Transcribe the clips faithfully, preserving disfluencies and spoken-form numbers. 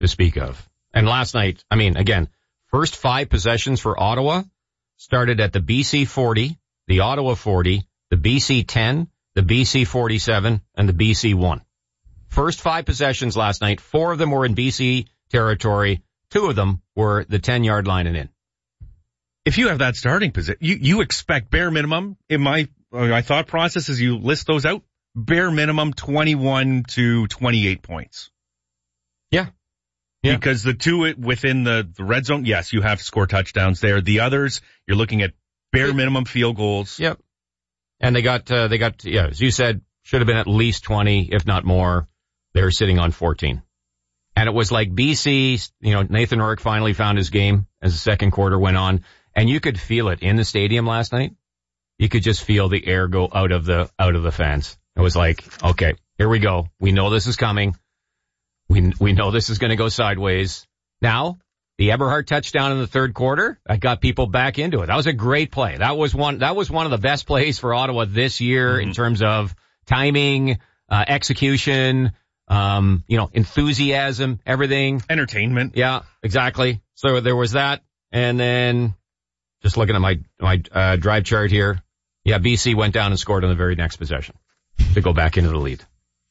to speak of. And last night, I mean, again, first five possessions for Ottawa started at the B C forty, the Ottawa forty, the B C ten, the B C forty-seven, and the B C one. First five possessions last night, four of them were in B C territory, two of them were the ten-yard line and in. If you have that starting position, you, you expect bare minimum, in my, my thought process as you list those out, bare minimum twenty-one to twenty-eight points. Yeah. Yeah. Because the two within the, the red zone, yes, you have to score touchdowns there. The others, you're looking at bare minimum field goals. Yep. And they got, uh, they got, yeah, as you said, should have been at least twenty, if not more. They were sitting on fourteen. And it was like B C, you know, Nathan Rourke finally found his game as the second quarter went on. And you could feel it in the stadium last night. You could just feel the air go out of the, out of the fans. It was like, okay, here we go. We know this is coming. We we know this is going to go sideways. Now, the Eberhardt touchdown in the third quarter, that got people back into it. That was a great play. That was one that was one of the best plays for Ottawa this year mm-hmm. in terms of timing, uh, execution, um, you know, enthusiasm, everything. Entertainment. Yeah, exactly. So there was that. And then just looking at my my uh, drive chart here, yeah, B C went down and scored on the very next possession to go back into the lead.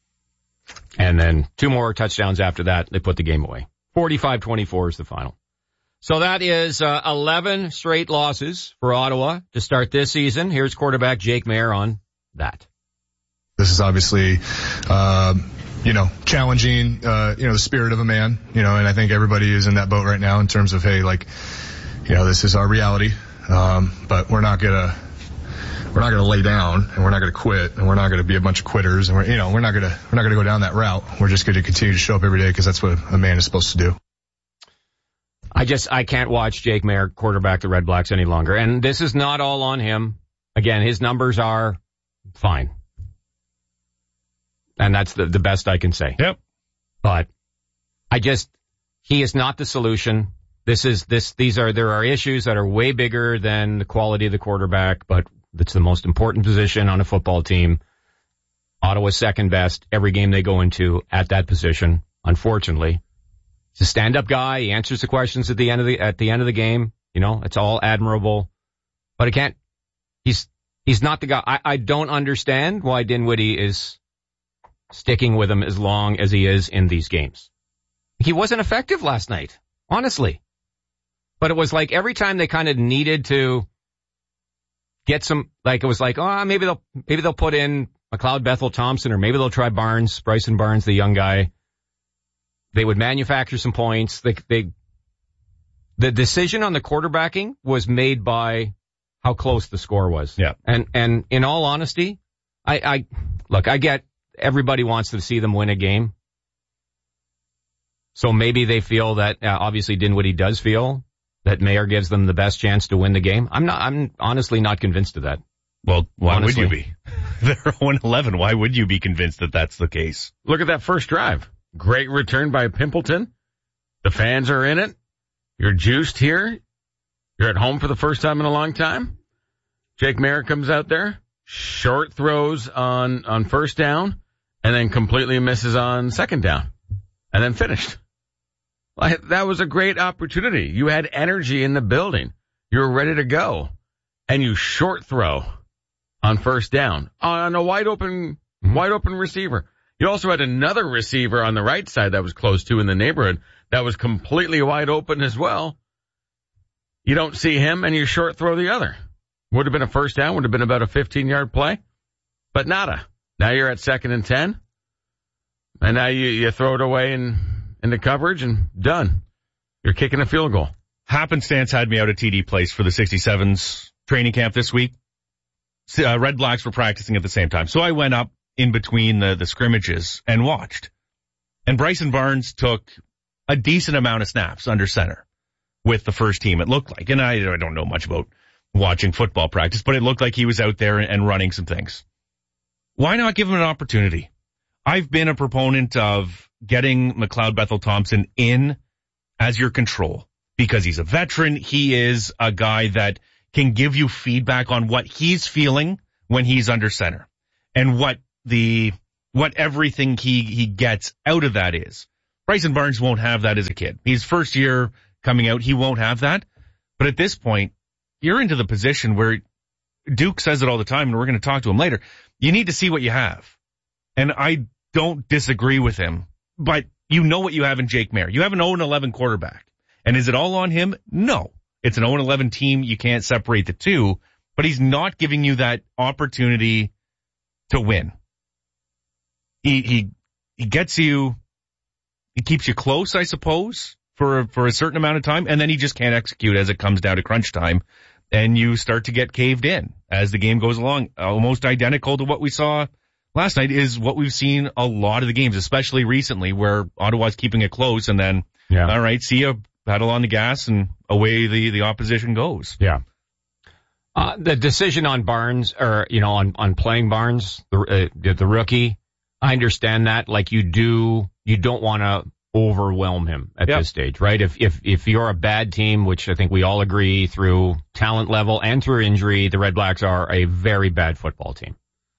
And then two more touchdowns after that. They put the game away. forty-five twenty-four is the final. So that is uh, eleven straight losses for Ottawa to start this season. Here's quarterback Jake Maier on that. This is obviously, uh, you know, challenging, uh, you know, the spirit of a man, you know, and I think everybody is in that boat right now in terms of, hey, like, you know, this is our reality. Um, but we're not gonna, we're not gonna lay down and we're not gonna quit and we're not gonna be a bunch of quitters and we're, you know, we're not gonna, we're not gonna go down that route. We're just gonna continue to show up every day because that's what a man is supposed to do. I just, I can't watch Jake Maier quarterback the Red Blacks any longer. And this is not all on him. Again, his numbers are fine. And that's the, the best I can say. Yep. But I just, he is not the solution. This is, this, these are, there are issues that are way bigger than the quality of the quarterback, but it's the most important position on a football team. Ottawa's second best every game they go into at that position, unfortunately. He's a stand-up guy. He answers the questions at the end of the, at the end of the game. You know, it's all admirable. But I can't, he's, he's not the guy. I, I don't understand why Dinwiddie is sticking with him as long as he is in these games. He wasn't effective last night, honestly. But it was like every time they kind of needed to get some, like it was like, oh, maybe they'll, maybe they'll put in McLeod Bethel Thompson or maybe they'll try Barnes, Bryson Barnes, the young guy. They would manufacture some points. They, they, the decision on the quarterbacking was made by how close the score was. Yeah. And, and in all honesty, I, I, look, I get everybody wants to see them win a game. So maybe they feel that, uh, obviously Dinwiddie does feel that Maier gives them the best chance to win the game. I'm not, I'm honestly not convinced of that. Well, why honestly. would you be? They're one eleven. Why would you be convinced that that's the case? Look at that first drive. Great return by Pimpleton. The fans are in it. You're juiced here. You're at home for the first time in a long time. Jake Maier comes out there, short throws on, on first down, and then completely misses on second down, and then finished. Like, that was a great opportunity. You had energy in the building. You were ready to go, and you short throw on first down on a wide open, wide open receiver. You also had another receiver on the right side that was close to in the neighborhood that was completely wide open as well. You don't see him, and you short throw the other. Would have been a first down, would have been about a fifteen-yard play, but nada. Now you're at second and ten, and now you, you throw it away in, into coverage and done. You're kicking a field goal. Happenstance had me out at T D Place for the sixty-sevens training camp this week. Uh, Red Blacks were practicing at the same time. So I went up in between the, the scrimmages and watched. And Bryson Barnes took a decent amount of snaps under center with the first team, it looked like. And I, I don't know much about watching football practice, but it looked like he was out there and running some things. Why not give him an opportunity? I've been a proponent of getting McLeod Bethel Thompson in as your control because he's a veteran. He is a guy that can give you feedback on what he's feeling when he's under center and what the, what everything he, he gets out of that is. Bryson Barnes won't have that as a kid. He's first year coming out. He won't have that. But at this point, you're into the position where Duke says it all the time, and we're going to talk to him later. You need to see what you have. And I don't disagree with him, but you know what you have in Jake Maier. You have an oh and eleven quarterback. And is it all on him? No. It's an oh and eleven team. You can't separate the two, but he's not giving you that opportunity to win. He, he, he gets you, he keeps you close, I suppose, for, for a certain amount of time, and then he just can't execute as it comes down to crunch time, and you start to get caved in as the game goes along. Almost identical to what we saw last night is what we've seen a lot of the games, especially recently, where Ottawa's keeping it close, and then, yeah. all right, see you, pedal on the gas, and away the, the opposition goes. Yeah. Uh, the decision on Barnes, or, you know, on, on playing Barnes, the, uh, the rookie, I understand that. Like, you do, you don't want to overwhelm him at yep. this stage, right? If, if, if you're a bad team, which I think we all agree through talent level and through injury, the Red Blacks are a very bad football team.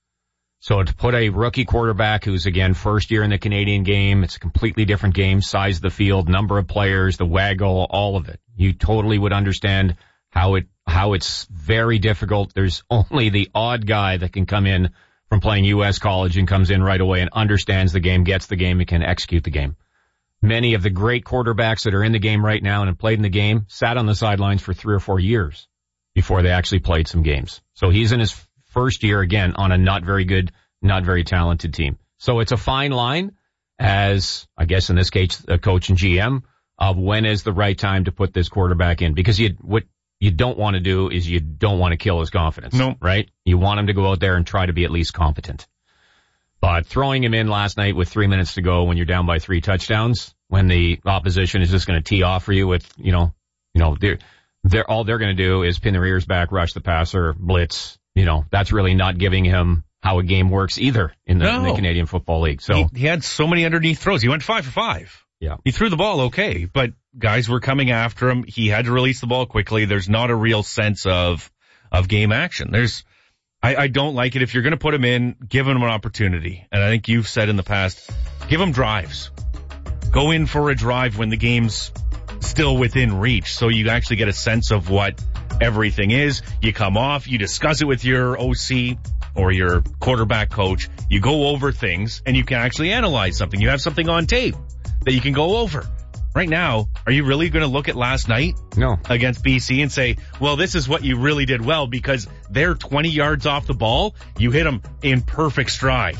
So to put a rookie quarterback who's, again, first year in the Canadian game, it's a completely different game, size of the field, number of players, the waggle, all of it. You totally would understand how it, how it's very difficult. There's only the odd guy that can come in from playing U S college and comes in right away and understands the game, gets the game, and can execute the game. Many of the great quarterbacks that are in the game right now and have played in the game sat on the sidelines for three or four years before they actually played some games. So he's in his first year, again, on a not very good, not very talented team. So it's a fine line, as, I guess in this case, a coach and G M, of when is the right time to put this quarterback in. Because you, what you don't want to do is you don't want to kill his confidence. No. Right? You want him to go out there and try to be at least competent. But throwing him in last night with three minutes to go when you're down by three touchdowns, when the opposition is just going to tee off for you with, you know, you know, they're, they're, all they're going to do is pin their ears back, rush the passer, blitz. You know, that's really not giving him how a game works either in the, no. in the Canadian Football League. So he, he had so many underneath throws. He went five for five. Yeah. He threw the ball okay, but guys were coming after him. He had to release the ball quickly. There's not a real sense of, of game action. There's, I, I don't like it. If you're going to put him in, give him an opportunity. And I think you've said in the past, give him drives. Go in for a drive when the game's still within reach, so you actually get a sense of what everything is. You come off, you discuss it with your O C or your quarterback coach. You go over things, and you can actually analyze something. You have something on tape that you can go over. Right now, are you really going to look at last night no. against B C and say, well, this is what you really did well because they're twenty yards off the ball. You hit them in perfect stride.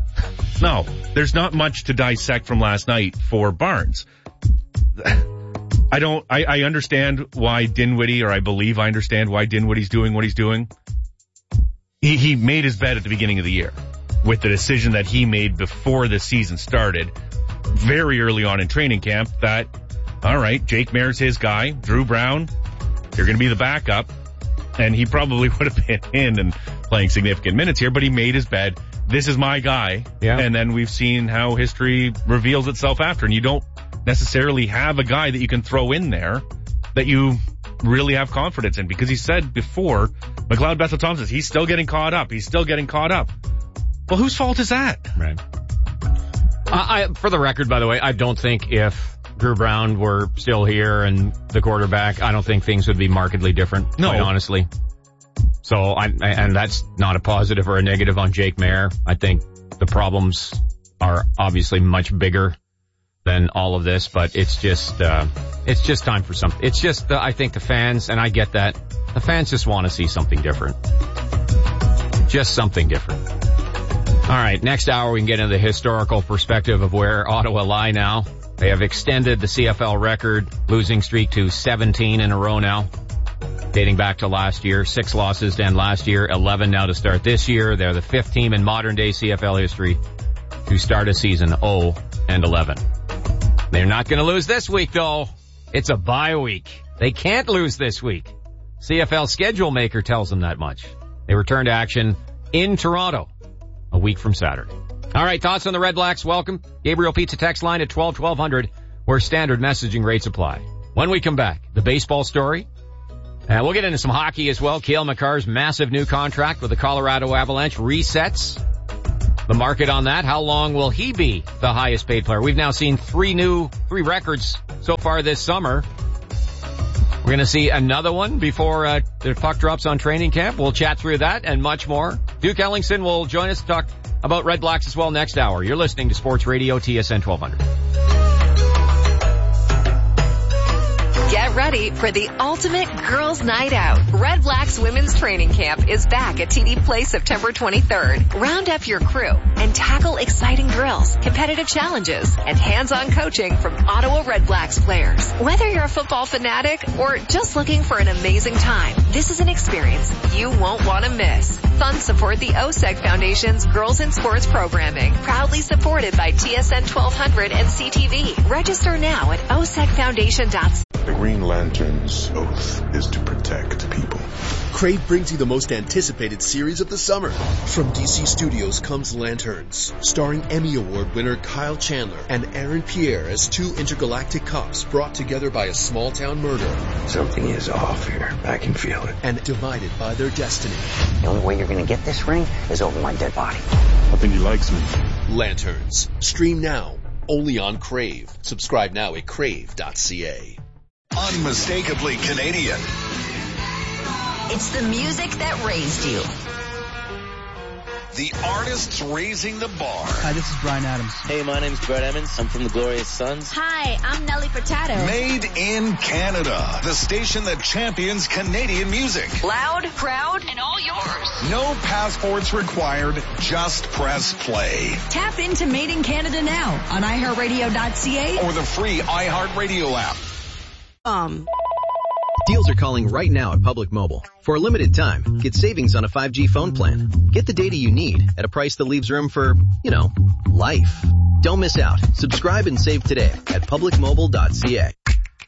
No, there's not much to dissect from last night for Barnes. I don't, I, I understand why Dinwiddie, or I believe I understand why Dinwiddie's doing what he's doing. He, he made his bet at the beginning of the year with the decision that he made before the season started, very early on in training camp, that, all right, Jake Maier's his guy, Drew Brown, you're going to be the backup. And he probably would have been in and playing significant minutes here, but he made his bet. This is my guy. Yeah. And then we've seen how history reveals itself after. And you don't necessarily have a guy that you can throw in there that you really have confidence in, because he said before, McLeod Bethel Thompson, he's still getting caught up. He's still getting caught up. Well, whose fault is that? Right. Uh, I, for the record, by the way, I don't think if Drew Brown were still here and the quarterback, I don't think things would be markedly different, no. quite honestly. So, I, and that's not a positive or a negative on Jake Maier. I think the problems are obviously much bigger than all of this, but it's just, uh, it's just time for something. It's just, uh, I think the fans, and I get that, the fans just want to see something different. Just something different. All right, next hour we can get into the historical perspective of where Ottawa lie now. They have extended the C F L record losing streak to seventeen in a row now, dating back to last year. Six losses to end last year, eleven now to start this year. They're the fifth team in modern-day C F L history to start a season oh and eleven. They're not going to lose this week, though. It's a bye week. They can't lose this week. C F L schedule maker tells them that much. They return to action in Toronto a week from Saturday. All right, thoughts on the Red Blacks? Welcome. Gabriel Pizza text line at twelve twelve hundred, where standard messaging rates apply. When we come back, the baseball story. And we'll get into some hockey as well. Cale Makar's massive new contract with the Colorado Avalanche resets. the market on that. How long will he be the highest paid player? We've now seen three new, three records so far this summer. We're going to see another one before uh, the puck drops on training camp. We'll chat through that and much more. Duke Ellingson will join us to talk about Red Blacks as well next hour. You're listening to Sports Radio T S N twelve hundred. Get ready for the ultimate girls' night out. Red Blacks Women's Training Camp is back at T D Place September twenty-third. Round up your crew and tackle exciting drills, competitive challenges, and hands-on coaching from Ottawa Red Blacks players. Whether you're a football fanatic or just looking for an amazing time, this is an experience you won't want to miss. Funds support the O S E G Foundation's Girls in Sports programming, proudly supported by T S N twelve hundred and C T V. Register now at o s e g foundation dot c a. The Green Lantern's oath is to protect people. Crave brings you the most anticipated series of the summer. From D C Studios comes Lanterns, starring Emmy Award winner Kyle Chandler and Aaron Pierre as two intergalactic cops brought together by a small-town murder. Something is off here. I can feel it. And divided by their destiny. The only way you're going to get this ring is over my dead body. I think he likes me. Lanterns. Stream now. Only on Crave. Subscribe now at crave dot c a. Unmistakably Canadian. It's the music that raised you. The artists raising the bar. Hi, this is Bryan Adams. Hey, my name's Brett Emmons. I'm from the Glorious Sons. Hi, I'm Nelly Furtado. Made in Canada. The station that champions Canadian music. Loud, proud, and all yours. No passports required. Just press play. Tap into Made in Canada now on i heart radio dot c a or the free iHeartRadio app. Um... Deals are calling right now at Public Mobile. For a limited time, get savings on a five G phone plan. Get the data you need at a price that leaves room for, you know, life. Don't miss out. Subscribe and save today at public mobile dot c a.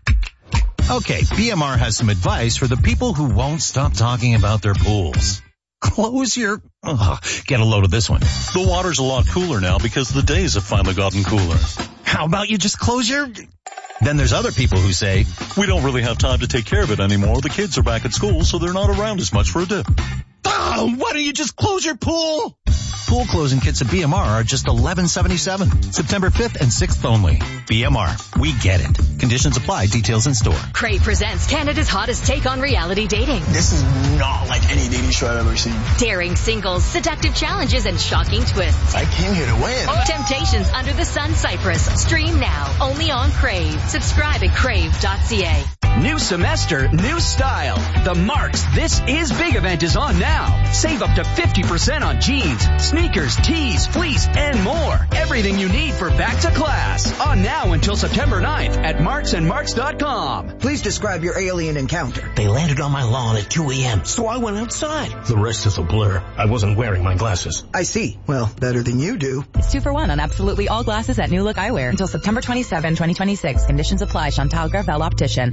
Okay, B M R has some advice for the people who won't stop talking about their pools. Close your... Ugh, get a load of this one. The water's a lot cooler now because the days have finally gotten cooler. How about you just close your... Then there's other people who say, we don't really have time to take care of it anymore. The kids are back at school, so they're not around as much for a dip. Oh, why don't you just close your pool? Pool closing kits at B M R are just eleven seventy-seven. September fifth and sixth only. B M R, we get it. Conditions apply. Details in store. Crave presents Canada's hottest take on reality dating. This is not like any dating show I've ever seen. Daring singles, seductive challenges, and shocking twists. I came here to win. Temptations Under the Sun Cyprus. Stream now, only on Crave. Subscribe at crave dot c a. New semester, new style. The Marks This Is Big event is on now. Save up to fifty percent on jeans, sneakers, tees, fleece, and more. Everything you need for back to class. On now until September ninth at marks and marks dot com. Please describe your alien encounter. They landed on my lawn at two a.m., so I went outside. The rest is a blur. I wasn't wearing my glasses. I see. Well, better than you do. It's two for one on absolutely all glasses at New Look Eyewear until September twenty-seventh, twenty twenty-six. Conditions apply. Chantal Garvel Optician.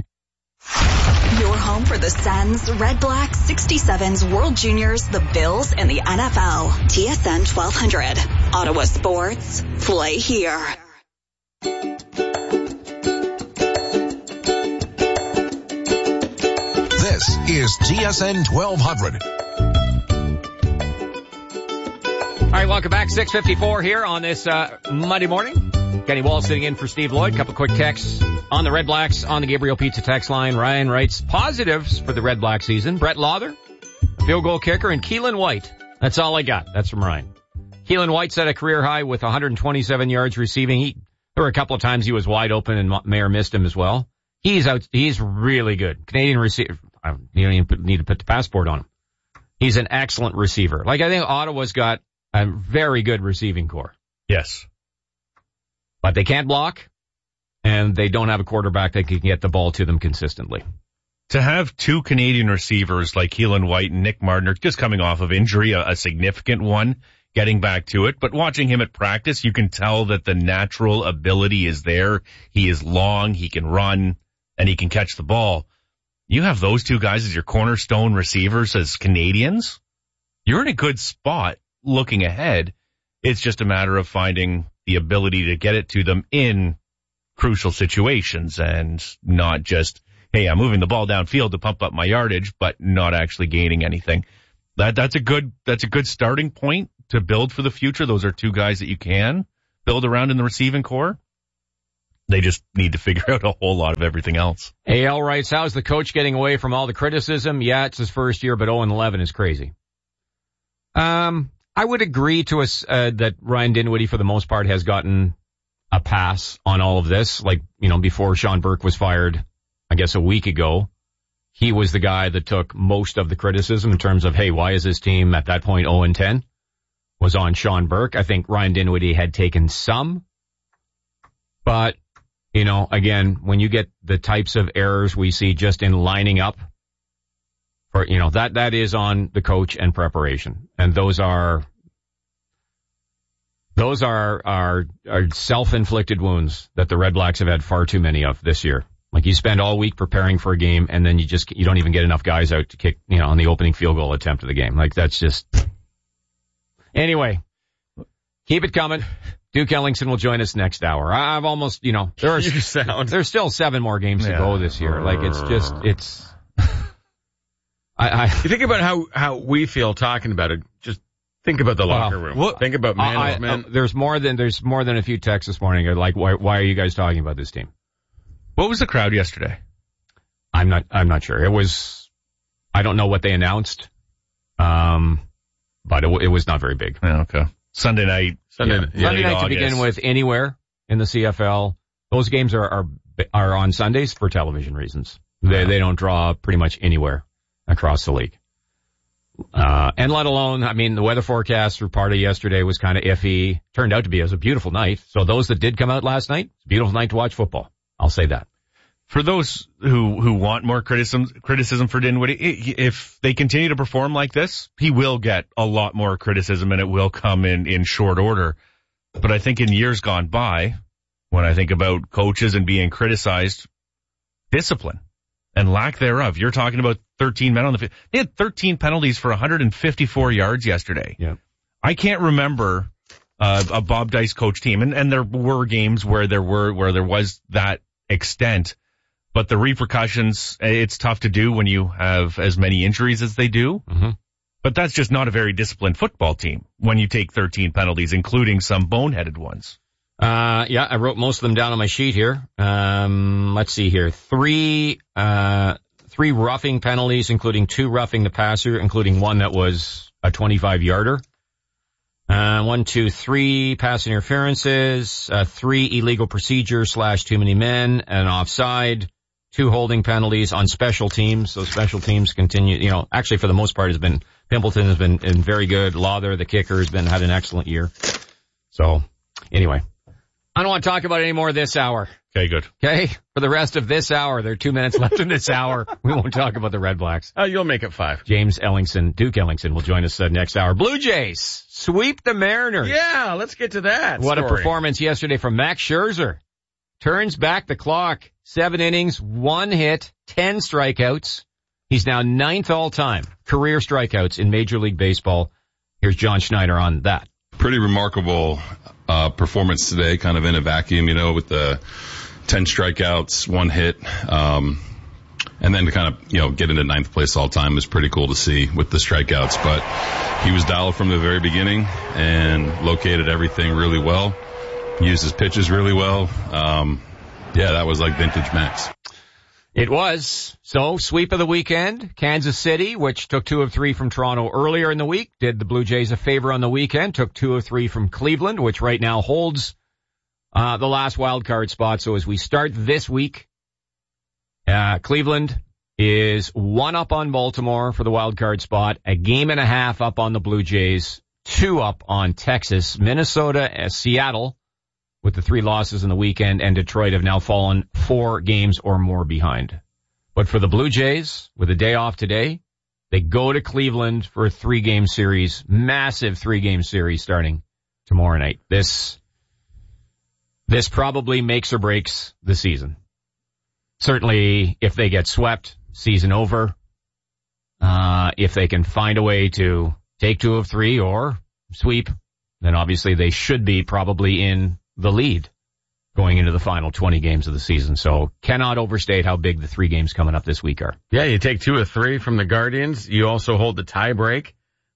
Your home for the Sens, Red Blacks, sixty-sevens, World Juniors, the Bills, and the N F L. T S N twelve hundred. Ottawa Sports. Play here. This is T S N twelve hundred. All right, welcome back. six fifty-four here on this uh, Monday morning. Kenny Wall sitting in for Steve Lloyd. Couple quick texts on the Red Blacks on the Gabriel Pizza text line. Ryan writes, positives for the Red Black season. Brett Lawther, field goal kicker, and Keelan White. That's all I got. That's from Ryan. Keelan White set a career high with one hundred twenty-seven yards receiving. He, there were a couple of times he was wide open and Mayer missed him as well. He's out. He's really good. Canadian receiver. You don't even need to put the passport on him. He's an excellent receiver. Like, I think Ottawa's got a very good receiving core. Yes. But they can't block, and they don't have a quarterback that can get the ball to them consistently. To have two Canadian receivers like Keelan White and Nick Martin just coming off of injury, a, a significant one, getting back to it. But watching him at practice, you can tell that the natural ability is there. He is long, he can run, and he can catch the ball. You have those two guys as your cornerstone receivers as Canadians. You're in a good spot looking ahead. It's just a matter of finding the ability to get it to them in crucial situations and not just, hey, I'm moving the ball downfield to pump up my yardage, but not actually gaining anything. That, that's a good, that's a good starting point to build for the future. Those are two guys that you can build around in the receiving core. They just need to figure out a whole lot of everything else. A L writes, how's the coach getting away from all the criticism? Yeah, it's his first year, but oh and eleven is crazy. Um, I would agree to us uh, that Ryan Dinwiddie, for the most part, has gotten a pass on all of this. Like, you know, before Sean Burke was fired, I guess a week ago, he was the guy that took most of the criticism in terms of, hey, why is this team at that point oh and ten? Was on Sean Burke. I think Ryan Dinwiddie had taken some, but you know, again, when you get the types of errors we see just in lining up, for, you know, that, that is on the coach and preparation. And those are, those are, are, are self-inflicted wounds that the Red Blacks have had far too many of this year. Like, you spend all week preparing for a game and then you just, you don't even get enough guys out to kick, you know, on the opening field goal attempt of the game. Like, that's just, anyway, keep it coming. Duke Ellingson will join us next hour. I've almost, you know, there are, there's still seven more games to yeah. go this year. Like, it's just, it's, I, I, you think about how, how we feel talking about it. Just think about the locker room. Well, think about management. I, I, there's more than, there's more than a few texts this morning. Like, why, why are you guys talking about this team? What was the crowd yesterday? I'm not, I'm not sure. It was, I don't know what they announced. Um, but it, it was not very big. Yeah, okay. Sunday night. Sunday, yeah. Yeah, Sunday night to begin with, anywhere in the C F L. Those games are, are, are on Sundays for television reasons. They, they don't draw pretty much anywhere across the league. Uh, and let alone, I mean, the weather forecast for part of yesterday was kind of iffy. Turned out to be, it was a beautiful night. So those that did come out last night, it's a beautiful night to watch football. I'll say that. For those who, who want more criticism, criticism for Dinwiddie, if they continue to perform like this, he will get a lot more criticism and it will come in, in short order. But I think in years gone by, when I think about coaches and being criticized, discipline and lack thereof. You're talking about thirteen men on the field. They had thirteen penalties for one hundred fifty-four yards yesterday. Yeah. I can't remember uh, a Bob Dice coach team, and, and there were games where there were, where there was that extent. But the repercussions, it's tough to do when you have as many injuries as they do. Mm-hmm. But that's just not a very disciplined football team when you take thirteen penalties, including some boneheaded ones. Uh, yeah, I wrote most of them down on my sheet here. Um, let's see here. Three, uh, three roughing penalties, including two roughing the passer, including one that was a twenty-five yarder. Uh, one, two, three pass interferences, uh, three illegal procedures slash too many men, an offside. Two holding penalties on special teams. So special teams continue, you know, actually for the most part has been, Pimpleton has been, been very good. Lawther, the kicker, has been, had an excellent year. So anyway, I don't want to talk about it anymore this hour. Okay, good. Okay. For the rest of this hour, there are two minutes left in this hour. We won't talk about the Red Blacks. Oh, you'll make it five. James Ellingson, Duke Ellingson will join us uh, next hour. Blue Jays sweep the Mariners. Yeah, let's get to that. What story. A performance yesterday from Max Scherzer. Turns back the clock. Seven innings, one hit, ten strikeouts. He's now ninth all-time career strikeouts in Major League Baseball. Here's John Schneider on that. Pretty remarkable uh performance today, kind of in a vacuum, you know, with the ten strikeouts, one hit. Um and then to kind of, you know, get into ninth place all-time is pretty cool to see with the strikeouts. But he was dialed from the very beginning and located everything really well. Used his pitches really well. Um Yeah, that was like vintage Max. It was. So, sweep of the weekend. Kansas City, which took two of three from Toronto earlier in the week, did the Blue Jays a favor on the weekend, took two of three from Cleveland, which right now holds uh the last wild card spot. So as we start this week, uh Cleveland is one up on Baltimore for the wild card spot, a game and a half up on the Blue Jays, two up on Texas, Minnesota, uh, Seattle, with the three losses in the weekend, and Detroit have now fallen four games or more behind. But for the Blue Jays, with a day off today, they go to Cleveland for a three-game series, massive three-game series starting tomorrow night. This, this probably makes or breaks the season. Certainly, if they get swept, season over. Uh, if they can find a way to take two of three or sweep, then obviously they should be probably in the lead going into the final twenty games of the season. So cannot overstate how big the three games coming up this week are. Yeah, you take two or three from the Guardians. You also hold the tie break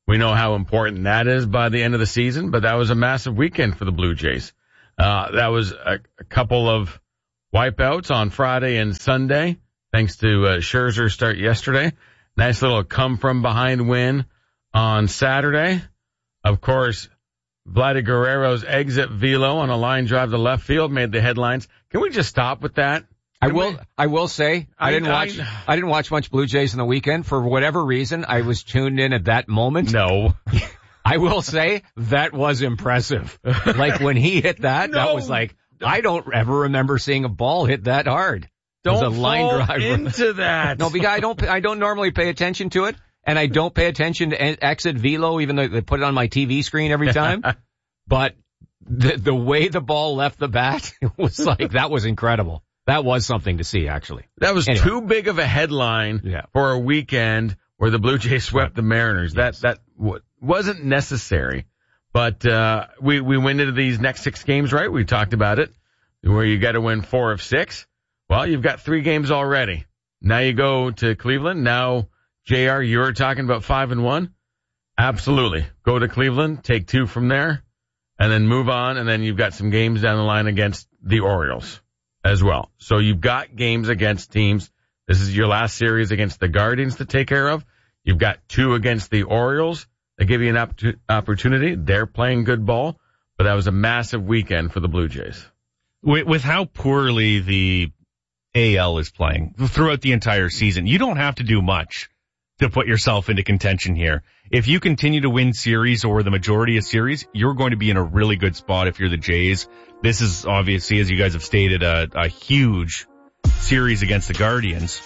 We know how important that is by the end of the season, but that was a massive weekend for the Blue Jays. Uh, that was a, a couple of wipeouts on Friday and Sunday, thanks to uh, Scherzer's start yesterday. Nice little come-from-behind win on Saturday. Of course, Vladdy Guerrero's exit velo on a line drive to left field made the headlines. Can we just stop with that? I will. I will say I, I didn't watch. I, I didn't watch much Blue Jays in the weekend for whatever reason. I was tuned in at that moment. No, I will say that was impressive. Like when he hit that, no. that was like I don't ever remember seeing a ball hit that hard. Don't a line fall drive. into that. No, because I don't. I don't normally pay attention to it, and I don't pay attention to exit velo, even though they put it on my T V screen every time. But the the way the ball left the bat, it was like that was incredible. That was something to see, actually. That was anyway. too big of a headline yeah. for a weekend where the Blue Jays swept the Mariners. Yes. That that w- wasn't necessary. But uh we we went into these next six games, right? We talked about it, where you got to win four of six. Well, you've got three games already. Now you go to Cleveland. Now, J R, you were talking about five and one. Absolutely, go to Cleveland, take two from there, and then move on. And then you've got some games down the line against the Orioles as well. So you've got games against teams. This is your last series against the Guardians to take care of. You've got two against the Orioles. They give you an opp- opportunity. They're playing good ball, but that was a massive weekend for the Blue Jays. With, with how poorly the A L is playing throughout the entire season, you don't have to do much to put yourself into contention here. If you continue to win series or the majority of series, you're going to be in a really good spot if you're the Jays. This is obviously, as you guys have stated, a, a huge series against the Guardians.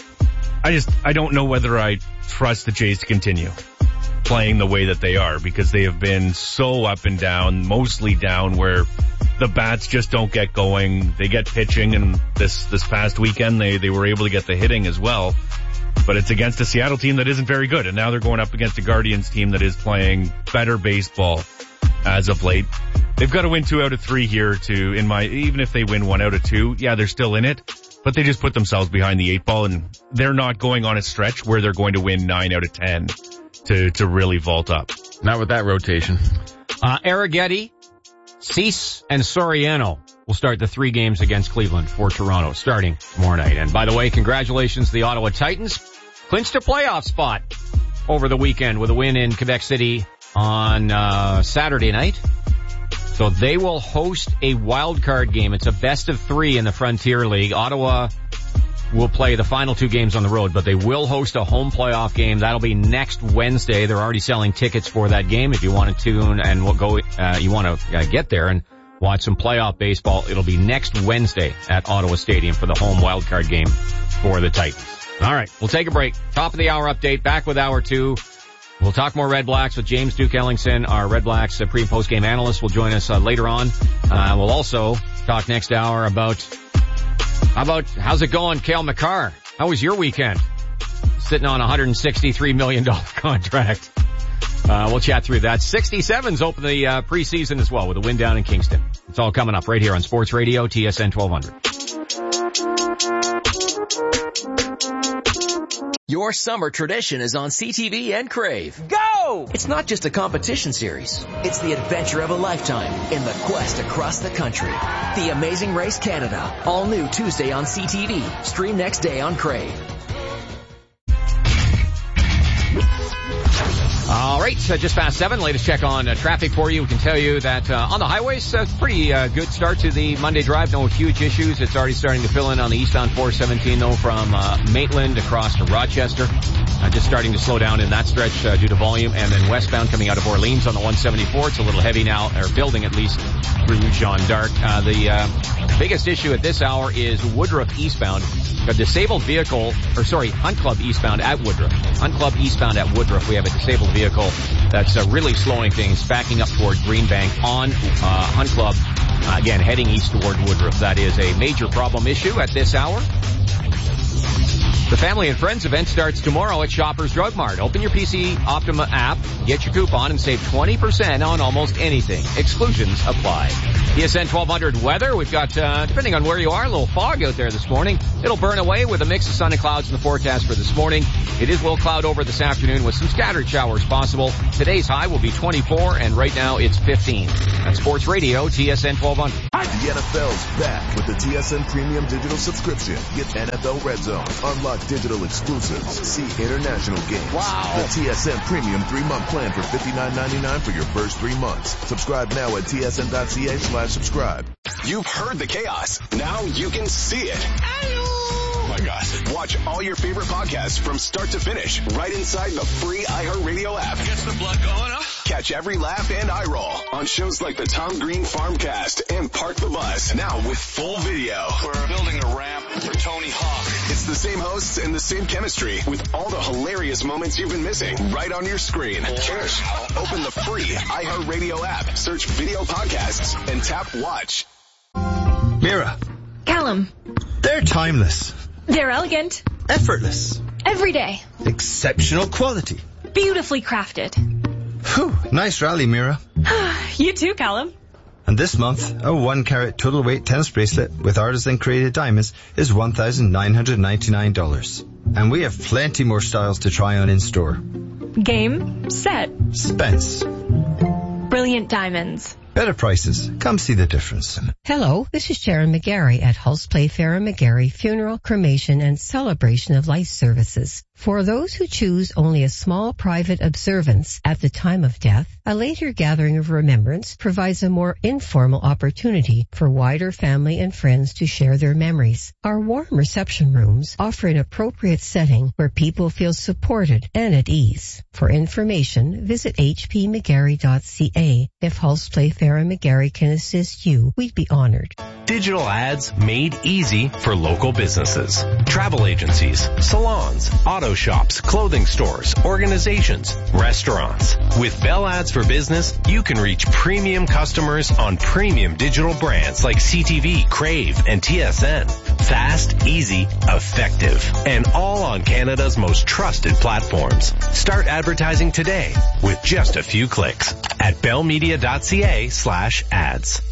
I just, I don't know whether I trust the Jays to continue playing the way that they are, because they have been so up and down, mostly down, where the bats just don't get going. They get pitching, and this, this past weekend they, they were able to get the hitting as well. But it's against a Seattle team that isn't very good, and now they're going up against a Guardians team that is playing better baseball as of late. They've got to win two out of three here to, in my, even if they win one out of two, yeah, they're still in it, but they just put themselves behind the eight ball, and they're not going on a stretch where they're going to win nine out of ten to, to really vault up. Not with that rotation. Uh, Arrighetti, Cease, and Soriano will start the three games against Cleveland for Toronto starting tomorrow night. And by the way, congratulations to the Ottawa Titans. Clinched a playoff spot over the weekend with a win in Quebec City on uh Saturday night. So they will host a wild card game. It's a best of three in the Frontier League. Ottawa will play the final two games on the road, but they will host a home playoff game. That'll be next Wednesday. They're already selling tickets for that game. If you want to tune and we'll go, uh, you want to uh, get there and watch some playoff baseball, it'll be next Wednesday at Ottawa Stadium for the home wild card game for the Titans. All right, we'll take a break. Top of the hour update. Back with hour two. We'll talk more Red Blacks with James Duke Ellingson, our Red Blacks uh, pre- and post-game analyst, will join us uh, later on. Uh, we'll also talk next hour about, how about, how's it going, Cale Makar? How was your weekend? Sitting on a one hundred sixty-three million dollars contract. Uh, we'll chat through that. sixty-sevens open the uh, preseason as well with a win down in Kingston. It's all coming up right here on Sports Radio, T S N twelve hundred. Your summer tradition is on C T V and Crave. Go! It's not just a competition series. It's the adventure of a lifetime in the quest across the country. The Amazing Race Canada. All new Tuesday on C T V. Stream next day on Crave. All right, so just past seven. Latest check on uh, traffic for you. We can tell you that uh, on the highways, uh, it's a pretty uh, good start to the Monday drive. No huge issues. It's already starting to fill in on the eastbound four seventeen, though, from uh, Maitland across to Rochester. Uh, just starting to slow down in that stretch uh, due to volume. And then westbound coming out of Orleans on the one seventy-four. It's a little heavy now, or building at least through Jean d'Arc. Uh, the uh, biggest issue at this hour is Woodruff eastbound. A disabled vehicle, or sorry, Hunt Club eastbound at Woodruff. Hunt Club eastbound at Woodruff. We have a disabled vehicle that's uh, really slowing things, backing up toward Greenbank on uh, Hunt Club. Uh, again, heading east toward Woodruff. That is a major problem issue at this hour. The Family and Friends event starts tomorrow at Shoppers Drug Mart. Open your P C Optima app, get your coupon, and save twenty percent on almost anything. Exclusions apply. T S N twelve hundred weather. We've got, uh, depending on where you are, a little fog out there this morning. It'll burn away with a mix of sun and clouds in the forecast for this morning. It is will cloud over this afternoon with some scattered showers possible. Today's high will be twenty-four, and right now it's fifteen. That's Sports Radio, T S N twelve hundred. The N F L's back with the T S N Premium Digital Subscription. Get N F L Red Zone, unlock digital exclusives, see international games. Wow. The T S N Premium three-month plan for fifty-nine ninety-nine for your first three months. Subscribe now at T S N dot C A slash subscribe. You've heard the chaos. Now you can see it. Oh my gosh. Watch all your favorite podcasts from start to finish right inside the free iHeartRadio app. Gets the blood going, huh? Catch every laugh and eye roll on shows like the Tom Green Farmcast and Park the Bus. Now with full video. We're building a ramp for Tony Hawk. It's the same hosts and the same chemistry with all the hilarious moments you've been missing right on your screen. Cheers. Open the free iHeartRadio app, search video podcasts, and tap watch. Mira. Callum. They're timeless. They're elegant. Effortless. Every day. Exceptional quality. Beautifully crafted. Whew, nice rally, Mira. You too, Callum. And this month, a one carat total weight tennis bracelet with artisan created diamonds is one thousand nine hundred ninety-nine dollars. And we have plenty more styles to try on in store. Game, set, Spence. brilliant diamonds. Better prices. Come see the difference. Hello, this is Sharon McGarry at Hulse Playfair and McGarry Funeral, Cremation, and Celebration of Life Services. For those who choose only a small private observance at the time of death, a later gathering of remembrance provides a more informal opportunity for wider family and friends to share their memories. Our warm reception rooms offer an appropriate setting where people feel supported and at ease. For information, visit h p mcgarry dot c a. If Hulse Playfair and McGarry can assist you, we'd be honored. Digital ads made easy for local businesses. Travel agencies, salons, auto shops, clothing stores, organizations, restaurants. With Bell Ads for Business, you can reach premium customers on premium digital brands like C T V, Crave, and T S N. Fast, easy, effective, and all on Canada's most trusted platforms. Start advertising today with just a few clicks at bellmedia dot c a slash ads.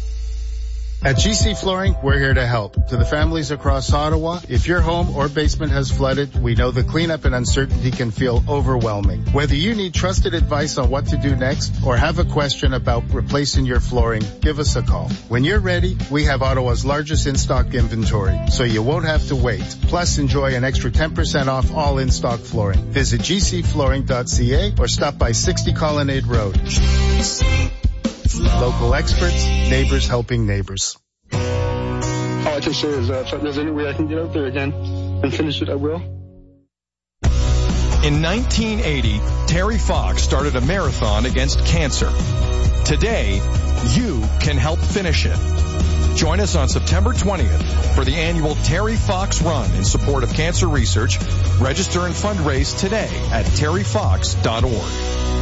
At G C Flooring, we're here to help. To the families across Ottawa, if your home or basement has flooded, we know the cleanup and uncertainty can feel overwhelming. Whether you need trusted advice on what to do next or have a question about replacing your flooring, give us a call. When you're ready, we have Ottawa's largest in-stock inventory, so you won't have to wait. Plus, enjoy an extra ten percent off all in-stock flooring. Visit g c flooring dot c a or stop by sixty Colonnade Road. Local experts, neighbors helping neighbors. All I can say is that if there's any way I can get out there again and finish it, I will. In nineteen eighty, Terry Fox started a marathon against cancer. Today, you can help finish it. Join us on September twentieth for the annual Terry Fox Run in support of cancer research. Register and fundraise today at terry fox dot org.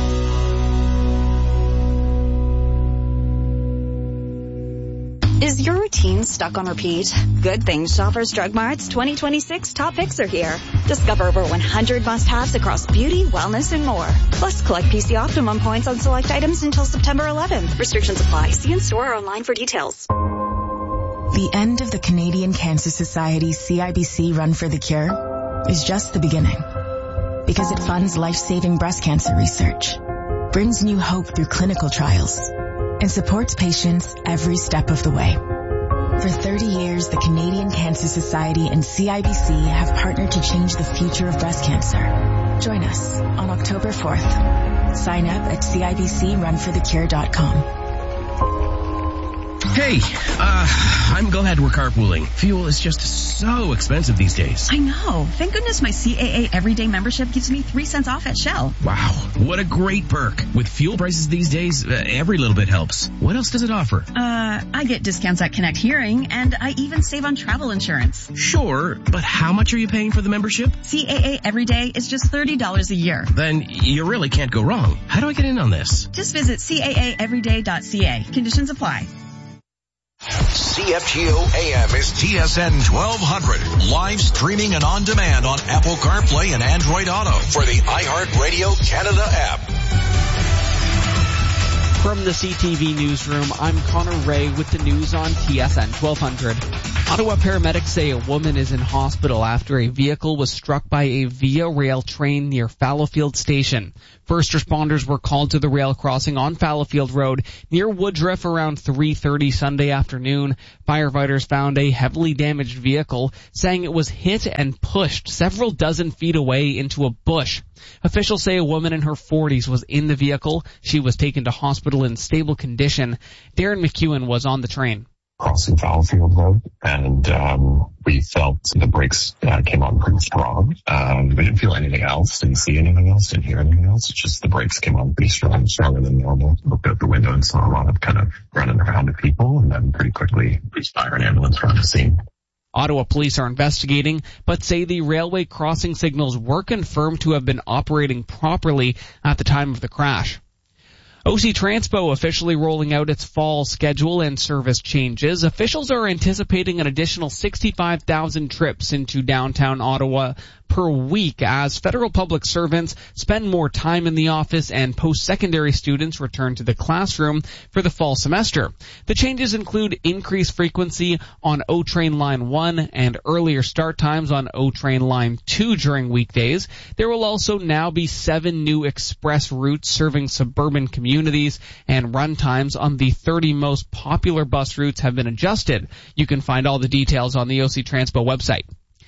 Is your routine stuck on repeat? Good things Shoppers Drug Mart's twenty twenty-six top picks are here. Discover over one hundred must-haves across beauty, wellness, and more. Plus, collect P C Optimum points on select items until September eleventh. Restrictions apply. See in store or online for details. The end of the Canadian Cancer Society C I B C Run for the Cure is just the beginning. Because it funds life-saving breast cancer research, brings new hope through clinical trials, and supports patients every step of the way. For thirty years, the Canadian Cancer Society and C I B C have partnered to change the future of breast cancer. Join us on October fourth. Sign up at c i b c run for the cure dot com. Hey, uh, I'm glad we're carpooling. Fuel is just so expensive these days. I know. Thank goodness my C A A Everyday membership gives me three cents off at Shell. Wow, what a great perk. With fuel prices these days, uh, every little bit helps. What else does it offer? Uh, I get discounts at Connect Hearing, and I even save on travel insurance. Sure, but how much are you paying for the membership? C A A Everyday is just thirty dollars a year. Then you really can't go wrong. How do I get in on this? Just visit c a a everyday dot c a. Conditions apply. C F G O A M is T S N twelve hundred. Live streaming and on demand on Apple CarPlay and Android Auto for the iHeartRadio Canada app. From the C T V newsroom, I'm Connor Ray with the news on T S N twelve hundred. Ottawa paramedics say a woman is in hospital after a vehicle was struck by a Via Rail train near Fallowfield Station. First responders were called to the rail crossing on Fallowfield Road near Woodruff around three thirty Sunday afternoon. Firefighters found a heavily damaged vehicle, saying it was hit and pushed several dozen feet away into a bush. Officials say a woman in her forties was in the vehicle. She was taken to hospital in stable condition. Darren McEwen was on the train. Crossing Fallowfield Road, and um, we felt the brakes uh, came on pretty strong. Um, we didn't feel anything else, didn't see anything else, didn't hear anything else. It's just the brakes came on pretty strong, stronger than normal. Looked out the window and saw a lot of kind of running around of people, and then pretty quickly, police, fire, and ambulance were on the scene. Ottawa police are investigating, but say the railway crossing signals were confirmed to have been operating properly at the time of the crash. O C Transpo officially rolling out its fall schedule and service changes. Officials are anticipating an additional sixty-five thousand trips into downtown Ottawa per week as federal public servants spend more time in the office and post-secondary students return to the classroom for the fall semester. The changes include increased frequency on O-Train Line one and earlier start times on O-Train Line two during weekdays. There will also now be seven new express routes serving suburban communities, and run times on the thirty most popular bus routes have been adjusted. You can find all the details on the O C Transpo website.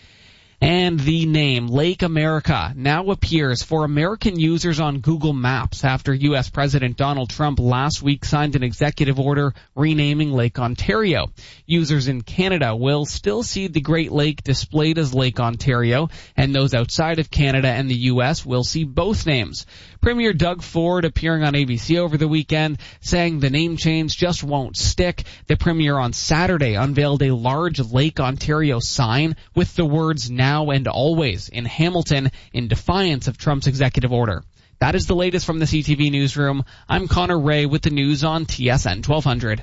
And the name Lake America now appears for American users on Google Maps after U S President Donald Trump last week signed an executive order renaming Lake Ontario. Users in Canada will still see the Great Lake displayed as Lake Ontario, and those outside of Canada and the U S will see both names. Premier Doug Ford appearing on A B C over the weekend saying the name change just won't stick. The Premier on Saturday unveiled a large Lake Ontario sign with the words now and always in Hamilton in defiance of Trump's executive order. That is the latest from the C T V newsroom. I'm Connor Ray with the news on T S N twelve hundred.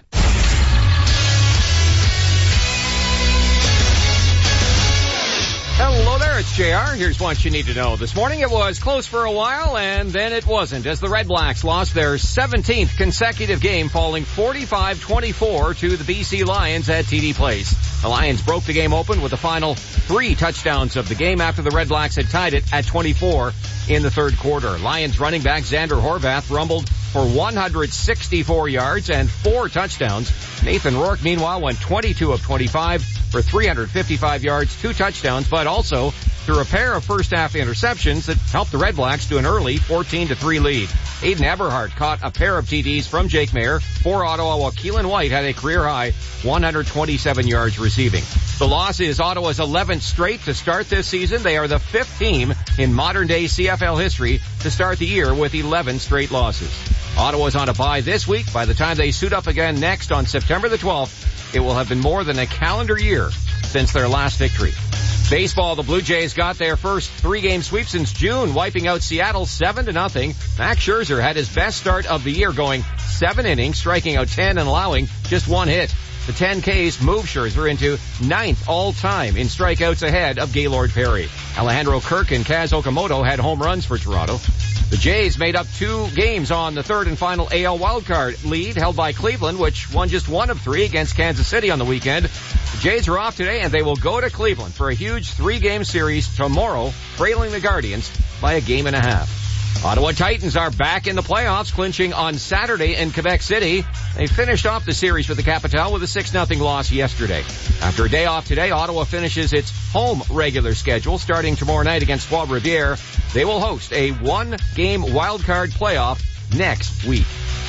Hello there, it's J R. Here's what you need to know. This morning it was close for a while, and then it wasn't, as the Red Blacks lost their seventeenth consecutive game, falling forty-five twenty-four to the B C Lions at T D Place. The Lions broke the game open with the final three touchdowns of the game after the Red Blacks had tied it at twenty-four in the third quarter. Lions running back Xander Horvath rumbled for one hundred sixty-four yards and four touchdowns. Nathan Rourke, meanwhile, went twenty-two of twenty-five for three hundred fifty-five yards, two touchdowns, but also threw a pair of first-half interceptions that helped the Red Blacks to an early fourteen to three lead. Aiden Eberhardt caught a pair of T Ds from Jake Mayer for Ottawa, while Keelan White had a career-high one hundred twenty-seven yards receiving. The loss is Ottawa's eleventh straight to start this season. They are the fifth team in modern-day C F L history to start the year with eleven straight losses. Ottawa's on a bye this week. By the time they suit up again next on September the twelfth, it will have been more than a calendar year since their last victory. Baseball, the Blue Jays got their first three-game sweep since June, wiping out Seattle seven to nothing. Max Scherzer had his best start of the year, going seven innings, striking out ten and allowing just one hit. The ten Ks move Scherzer into ninth all-time in strikeouts ahead of Gaylord Perry. Alejandro Kirk and Kaz Okamoto had home runs for Toronto. The Jays made up two games on the third and final A L wildcard lead held by Cleveland, which won just one of three against Kansas City on the weekend. The Jays are off today, and they will go to Cleveland for a huge three-game series tomorrow, trailing the Guardians by a game and a half. Ottawa Titans are back in the playoffs, clinching on Saturday in Quebec City. They finished off the series with the Capitale with a six nothing loss yesterday. After a day off today, Ottawa finishes its home regular schedule starting tomorrow night against Trois Rivières. They will host a one-game wildcard playoff next week.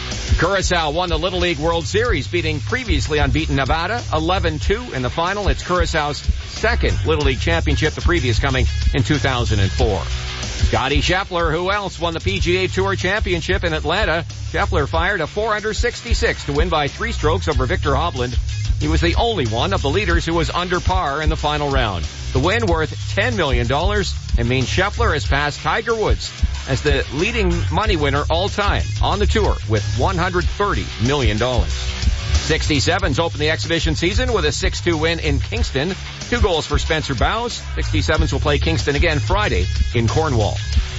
Curaçao won the Little League World Series, beating previously unbeaten Nevada eleven two in the final. It's Curaçao's second Little League championship, the previous coming in two thousand four. Scottie Scheffler, who else, won the P G A Tour Championship in Atlanta. Scheffler fired a four under sixty-six to win by three strokes over Victor Hovland. He was the only one of the leaders who was under par in the final round. The win, worth ten million dollars, and means Scheffler has passed Tiger Woods as the leading money winner all time on the tour with one hundred thirty million dollars. sixty-sevens opened the exhibition season with a six two win in Kingston. Two goals for Spencer Bowes. sixty-sevens will play Kingston again Friday in Cornwall.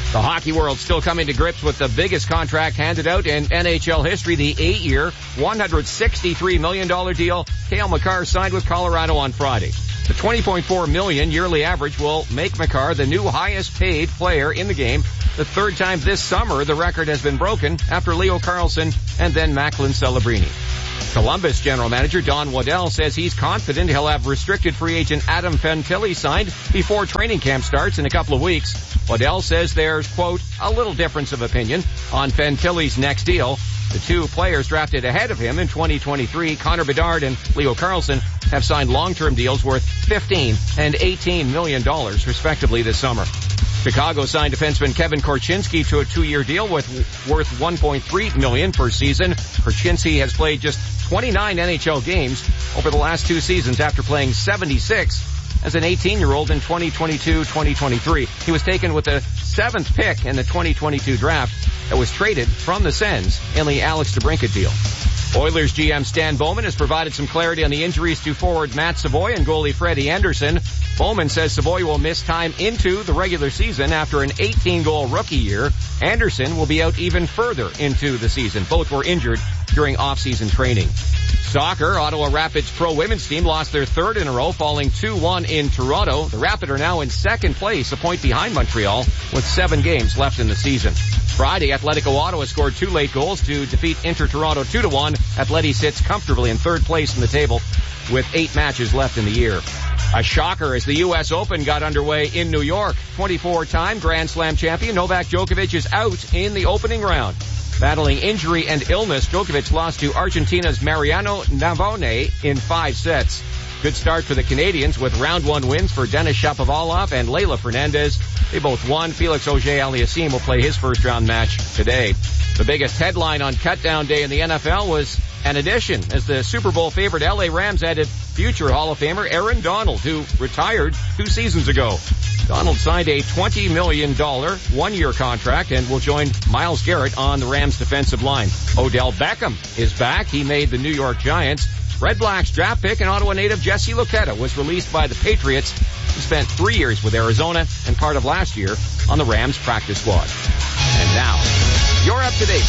The hockey world still coming to grips with the biggest contract handed out in N H L history, the eight-year, one hundred sixty-three million dollars deal Cale Makar signed with Colorado on Friday. The twenty point four million dollars yearly average will make Makar the new highest paid player in the game. The third time this summer the record has been broken after Leo Carlsson and then Macklin Celebrini. Columbus general manager Don Waddell says he's confident he'll have restricted free agent Adam Fantilli signed before training camp starts in a couple of weeks. Waddell says there's, quote, a little difference of opinion on Fantilli's next deal. The two players drafted ahead of him in twenty twenty-three, Connor Bedard and Leo Carlsson, have signed long-term deals worth fifteen and eighteen million dollars respectively this summer. Chicago signed defenseman Kevin Korchinski to a two-year deal with worth one point three million dollars per season. Korchinski has played just twenty-nine N H L games over the last two seasons after playing seventy-six as an eighteen-year-old in twenty twenty-two twenty twenty-three. He was taken with the seventh pick in the twenty twenty-two draft that was traded from the Sens in the Alex DeBrincat deal. Oilers G M Stan Bowman has provided some clarity on the injuries to forward Matt Savoy and goalie Freddie Anderson. Bowman says Savoy will miss time into the regular season after an eighteen-goal rookie year. Anderson will be out even further into the season. Both were injured during off-season training. Soccer, Ottawa Rapids pro women's team lost their third in a row, falling two one in Toronto. The Rapid are now in second place, a point behind Montreal, with seven games left in the season. Friday, Atletico Ottawa scored two late goals to defeat Inter Toronto two to one. Atleti sits comfortably in third place in the table with eight matches left in the year. A shocker as the U S Open got underway in New York. twenty-four-time Grand Slam champion Novak Djokovic is out in the opening round. Battling injury and illness, Djokovic lost to Argentina's Mariano Navone in five sets. Good start for the Canadians with round one wins for Denis Shapovalov and Leylah Fernandez. They both won. Felix Auger-Aliassime will play his first round match today. The biggest headline on cutdown day in the N F L was an addition as the Super Bowl favorite L A Rams added future Hall of Famer Aaron Donald, who retired two seasons ago. Donald signed a twenty million dollars one-year contract and will join Myles Garrett on the Rams defensive line. Odell Beckham is back. He made the New York Giants. Red Blacks draft pick and Ottawa native Jesse Luketa was released by the Patriots. He spent three years with Arizona and part of last year on the Rams practice squad. And now, you're up to date.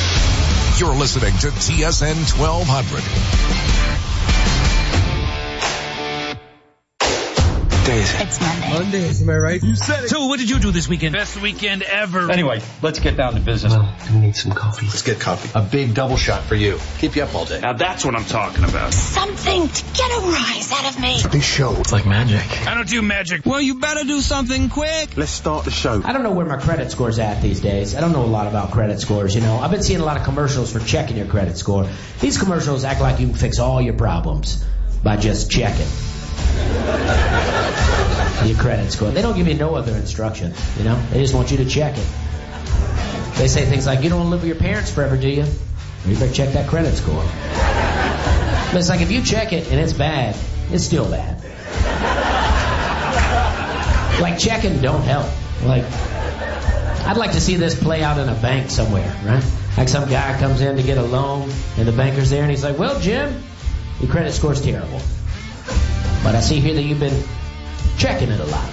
You're listening to T S N twelve hundred. Days. It's Monday. Mondays, am I right? You said it. So what did you do this weekend? Best weekend ever. Anyway, let's get down to business. Well, we need some coffee. Let's get coffee. A big double shot for you. Keep you up all day. Now that's what I'm talking about. Something to get a rise out of me. This show, it's like magic. I don't do magic. Well, you better do something quick. Let's start the show. I don't know where my credit score's at these days. I don't know a lot about credit scores, you know. I've been seeing a lot of commercials for checking your credit score. These commercials act like you can fix all your problems by just checking your credit score. They don't give you no other instruction, you know. They just want you to check it. They say things like, you don't want to live with your parents forever, do you? Well, you better check that credit score. But it's like, if you check it and it's bad, it's still bad. Like, checking don't help. Like, I'd like to see this play out in a bank somewhere, right? Like some guy comes in to get a loan and the banker's there and he's like, well, Jim, your credit score's terrible. But I see here that you've been checking it a lot.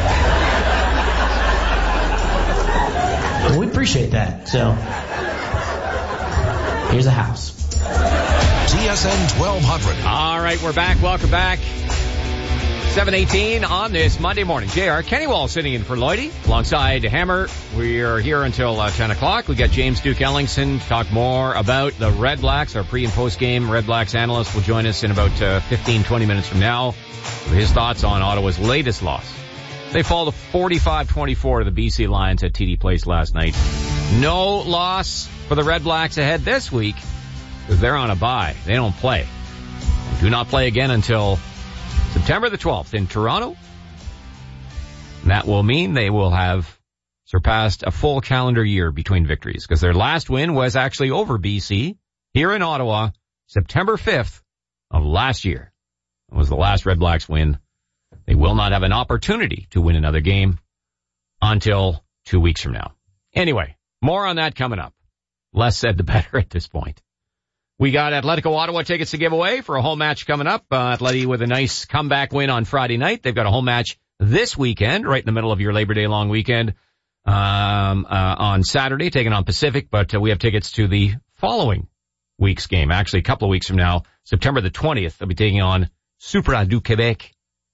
Well, we appreciate that. So, here's a house. T S N twelve hundred. All right, we're back. Welcome back. seven eighteen on this Monday morning. J R Kennywall sitting in for Lloydie alongside Hammer. We are here until uh, ten o'clock. We got James Duke Ellingson to talk more about the Red Blacks. Our pre and post game Red Blacks analyst will join us in about uh, fifteen, twenty minutes from now with his thoughts on Ottawa's latest loss. They fall to forty-five twenty-four to the B C Lions at T D Place last night. No loss for the Red Blacks ahead this week because they're on a bye. They don't play. They do not play again until September the twelfth in Toronto. And that will mean they will have surpassed a full calendar year between victories because their last win was actually over B C here in Ottawa, September fifth of last year. It was the last Red Blacks win. They will not have an opportunity to win another game until two weeks from now. Anyway, more on that coming up. Less said, the better at this point. We got Atletico Ottawa tickets to give away for a home match coming up. Uh, Atleti with a nice comeback win on Friday night. They've got a home match this weekend, right in the middle of your Labor Day long weekend, um, uh, on Saturday, taking on Pacific, but uh, we have tickets to the following week's game. Actually, a couple of weeks from now, September the twentieth, they'll be taking on Supra du Québec